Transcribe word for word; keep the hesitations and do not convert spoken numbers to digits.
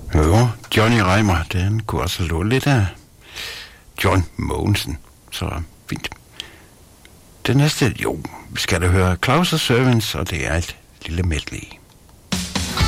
Jo, Johnny Reimer, den kunne også låne lidt af John Mogensen. Så fint. Det næste, jo, vi skal da høre Claus og Servants, og det er et lille medley.